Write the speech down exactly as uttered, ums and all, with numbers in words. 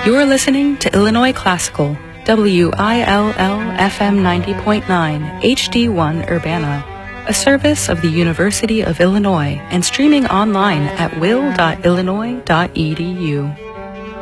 You're listening to Illinois Classical, W I L L F M ninety point nine, H D one Urbana, a service of the University of Illinois and streaming online at will dot illinois dot e d u.